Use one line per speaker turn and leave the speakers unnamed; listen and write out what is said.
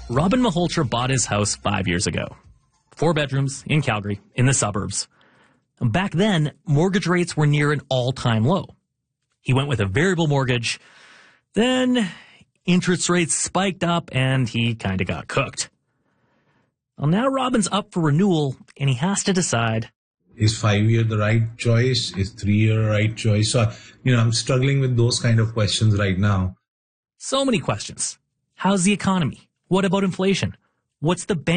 Robin Maholtra bought his house 5 years ago. 4 bedrooms in Calgary, in the suburbs. Back then, mortgage rates were near an all-time low. He went with a variable mortgage. Then interest rates spiked up and he kind of got cooked. Well, now Robin's up for renewal and he has to decide.
Is 5-year the right choice? Is 3-year the right choice? So, I'm struggling with those kind of questions right now.
So many questions. How's the economy? What about inflation? What's the bank